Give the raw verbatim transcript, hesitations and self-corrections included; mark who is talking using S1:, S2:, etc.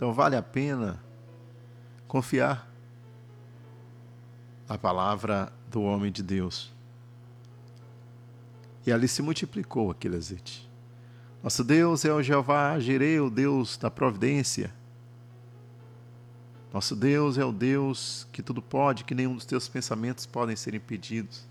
S1: Então vale a pena confiar na palavra do homem de Deus. E ali se multiplicou aquele azeite. Nosso Deus é o Jeová Jireh, o Deus da providência. Nosso Deus é o Deus que tudo pode, que nenhum dos teus pensamentos podem ser impedidos.